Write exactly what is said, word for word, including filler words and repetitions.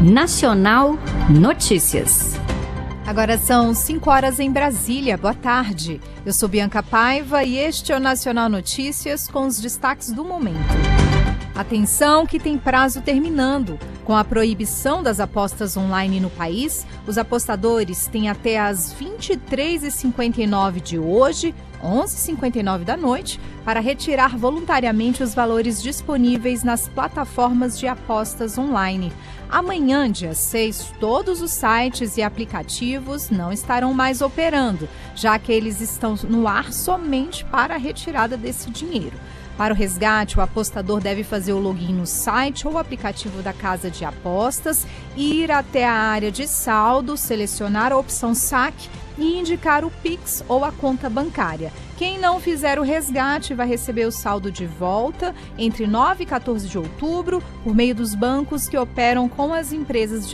Nacional Notícias. Agora são cinco horas em Brasília. Boa tarde. Eu sou Bianca Paiva e este é o Nacional Notícias com os destaques do momento. Atenção que tem prazo terminando. Com a proibição das apostas online no país, os apostadores têm até às vinte e três e cinquenta e nove de hoje, onze e cinquenta e nove da noite, para retirar voluntariamente os valores disponíveis nas plataformas de apostas online. Amanhã, dia seis, todos os sites e aplicativos não estarão mais operando, já que eles estão no ar somente para a retirada desse dinheiro. Para o resgate, o apostador deve fazer o login no site ou aplicativo da casa de apostas, ir até a área de saldo, selecionar a opção saque e indicar o Pix ou a conta bancária. Quem não fizer o resgate vai receber o saldo de volta entre nove e quatorze de outubro por meio dos bancos que operam com as empresas de